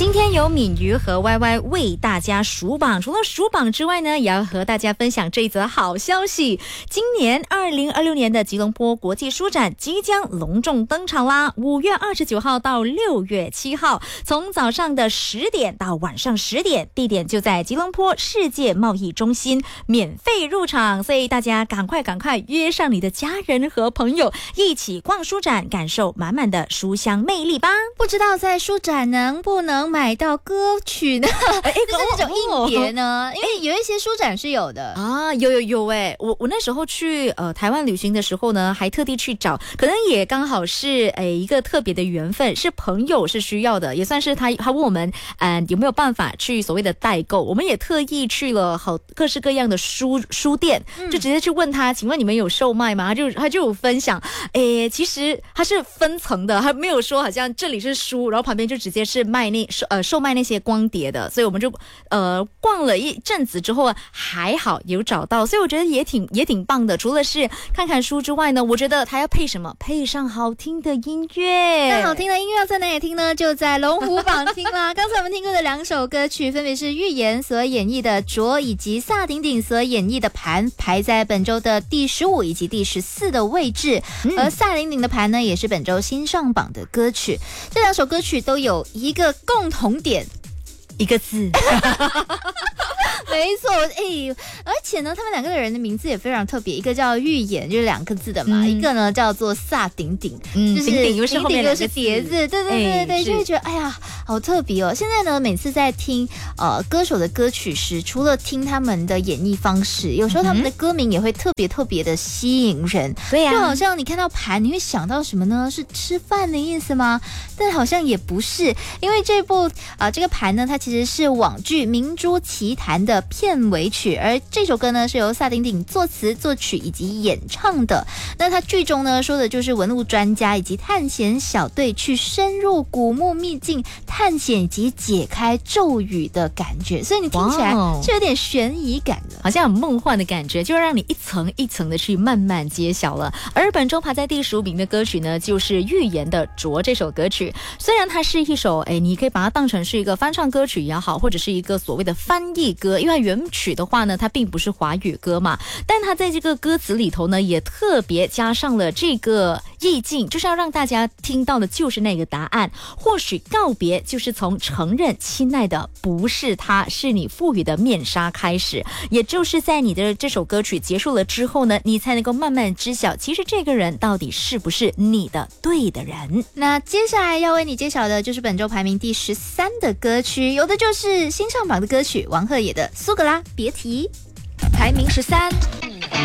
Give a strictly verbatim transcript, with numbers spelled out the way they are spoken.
今天由敏瑜和 Y Y 为大家数榜，除了数榜之外呢，也要和大家分享这一则好消息。今年二零二六年的吉隆坡国际书展即将隆重登场啦！五月二十九号到六月七号，从早上的十点到晚上十点，地点就在吉隆坡世界贸易中心，免费入场，所以大家赶快赶快约上你的家人和朋友，一起逛书展，感受满满的书香魅力吧！ 不知道在书展能不能买到歌曲呢？ 哎， 就是那种硬碟呢？因为有一些书展是有的啊，有有有哎！我我那时候去呃台湾旅行的时候呢，还特地去找，可能也刚好是哎一个特别的缘分，是朋友是需要的，也算是他他问我们嗯、呃、有没有办法去所谓的代购，我们也特意去了好各式各样的书书店，就直接去问他，请问你们有售卖吗？他就他就有分享，哎，其实他是分层的，他没有说好像这里是书，然后旁边就直接是卖那呃售卖那些光碟的，所以我们就呃逛了一阵子之后，还好有找到，所以我觉得也挺也挺棒的。除了是看看书之外呢，我觉得它要配什么？配上好听的音乐。 那好听的音乐要在哪里听呢？就在龙虎榜听啦。刚才我们听过的两首歌曲，分别是玉妍所演绎的《卓》以及萨顶顶所演绎的《盘》，排在本周的第十五以及第十四的位置。嗯、而萨顶顶的《盘》呢，也是本周新上榜的歌曲。这两首歌曲都有一个共同点， 一个字。 没错，哎，而且呢，他们两个人的名字也非常特别，一个叫玉妍，就是两个字的嘛，嗯、一个呢叫做萨顶顶， 嗯， 就是顶顶又是后面又是叠字，对对对对，就会觉得哎呀，好特别哦。现在呢，每次在听呃歌手的歌曲时，除了听他们的演绎方式，有时候他们的歌名也会特别特别的吸引人。 对呀、啊， 就好像你看到盘，你会想到什么呢？是吃饭的意思吗？但好像也不是，因为这部啊、呃、这个盘呢，它其实是网剧《明珠奇谭》的片尾曲，而这首歌呢是由萨顶顶作词作曲以及演唱的。那它剧中呢说的就是文物专家以及探险小队去深入古墓秘境探险以及解开咒语的感觉，所以你听起来是有点悬疑感的， 好像很梦幻的感觉，就让你一层一层的去慢慢揭晓了。而本周排在第十五名的歌曲呢，就是玉妍的《卓》这首歌曲。虽然它是一首哎，你可以把它当成是一个翻唱歌曲也好，或者是一个所谓的翻译歌，因为原曲的话呢，它并不是华语歌嘛，但它在这个歌词里头呢，也特别加上了这个意境，就是要让大家听到的就是那个答案。或许告别就是从承认亲爱的不是他，是你赋予的面纱开始，也就是在你的这首歌曲结束了之后呢，你才能够慢慢知晓，其实这个人到底是不是你的对的人。 那接下来要为你揭晓的就是本周排名第十三的歌曲，有的就是新上榜的歌曲，王鹤野的《苏格拉别提》， 排名十三。